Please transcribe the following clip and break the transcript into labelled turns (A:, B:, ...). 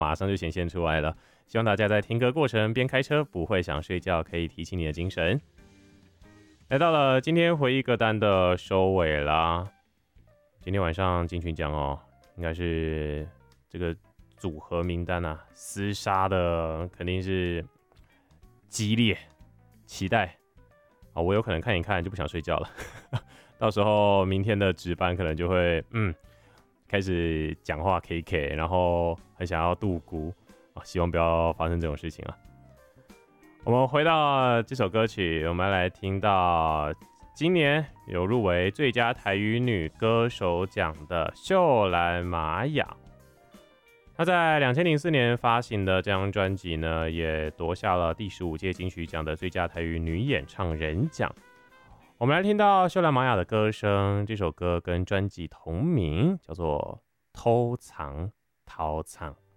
A: 马上就显现出来了。希望大家在听歌过程边开车不会想睡觉，可以提起你的精神。来到了今天回忆歌单的收尾啦。今天晚上金曲奖哦，应该是这个组合名单啊，厮杀的肯定是激烈，期待啊！我有可能看一看就不想睡觉了，到时候明天的值班可能就会开始讲话 KK， 然后很想要度孤啊，希望不要发生这种事情啊。我们回到这首歌曲，我们来听到今年有入围最佳台语女歌手奖的秀兰玛雅。她在2004年发行的这张专辑呢，也夺下了第15届金曲奖的最佳台语女演唱人奖。我们来听到秀兰玛雅的歌声，这首歌跟专辑同名，叫做《偷藏》。